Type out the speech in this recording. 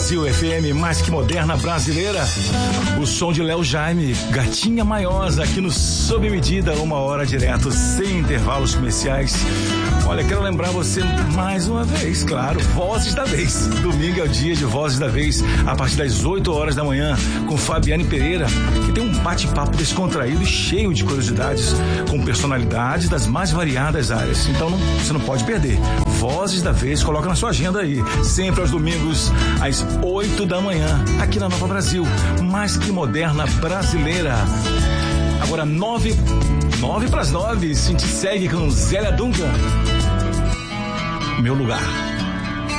Brasil FM, mais que moderna brasileira. O som de Léo Jaime, Gatinha Manhosa, aqui no Sob Medida, 1 hora direto, sem intervalos comerciais. Olha, quero lembrar você mais uma vez, claro, Vozes da Vez. Domingo é o dia de Vozes da Vez, a partir das 8 horas da manhã, com Fabiane Pereira, que tem um bate-papo descontraído e cheio de curiosidades, com personalidades das mais variadas áreas. Então você não pode perder. Vozes da Vez, coloca na sua agenda aí. Sempre aos domingos, às 8 da manhã, aqui na Nova Brasil, mais que moderna brasileira. Agora 9 para as 9, a gente segue com Zélia Duncan. Meu lugar.